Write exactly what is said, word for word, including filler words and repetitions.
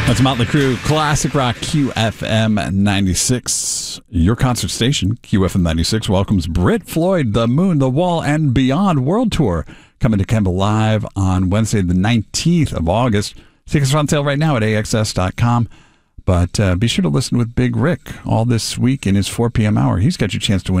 That's Motley Crue, Classic Rock, Q F M ninety-six. Your concert station, Q F M ninety-six, welcomes Brit Floyd, The Moon, The Wall, and Beyond World Tour, coming to Kemba Live on Wednesday, the nineteenth of August. Tickets are on sale right now at A X S dot com. But uh, be sure to listen with Big Rick all this week in his four p.m. hour. He's got your chance to win